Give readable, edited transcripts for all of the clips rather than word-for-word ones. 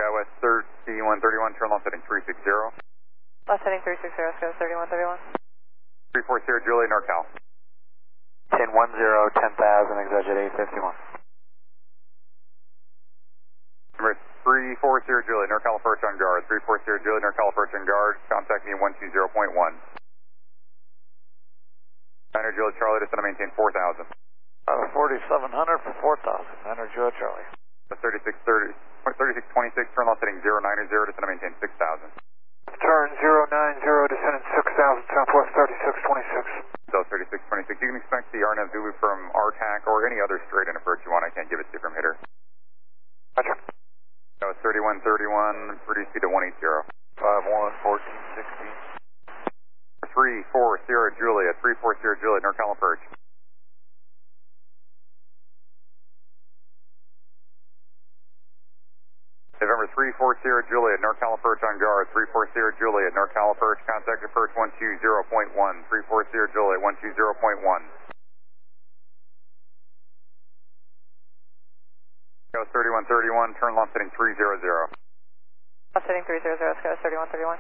Skywest 3131, turn left heading 360. Left heading 360, Skywest 3131. 340 Juliet, NorCal. 1010, 10,000, exaggerate 851. Number 340 Juliet, NorCal approach on guard. 340 Juliet, NorCal approach on guard. Contact me 120.1. 900 Juliet Charlie, descend to maintain 4,000. 4700 for 4,000, 900 Juliet Charlie. 3626, turn left heading 090, descend to maintain 6,000. Turn 090, descending 6,000, Southwest 3626. So 3626, you can expect the RNAV Zulu from RTAC or any other straight-in approach you want. I can't give it to you from hitter. Roger. That was 3131, reduce speed to 180. 511460. 340 Juliet, 340 Juliet, NorCal approach. November 340 Juliet, NorCal approach on guard. 340 Juliet, NorCal approach, contact approach 120.1. 340 Juliet, 120.1. Skywest 3131, turn left heading 300. Left heading 300, Skywest 3131.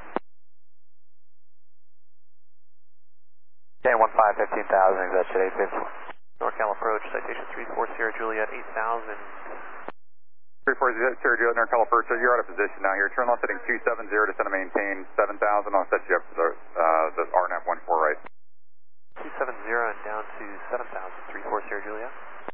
1015, 15,000, exaggerate 851. NorCal approach, citation 340 Juliet, 8,000. 340 Juliet, NorCal approach, you're out of position now here. Turn left heading 270, descend to maintain 7,000. I'll set you up for the RNAV 14 right. 270 and down to 7,000, 340 Juliet.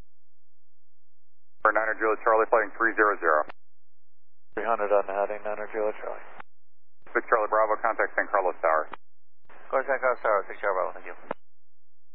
For 900 Juliet Charlie, flighting 300. 300 on the heading, 900 Juliet Charlie. 6 Charlie Bravo, contact San Carlos Tower. Go to San Carlos Tower, 6 Charlie Bravo, thank you.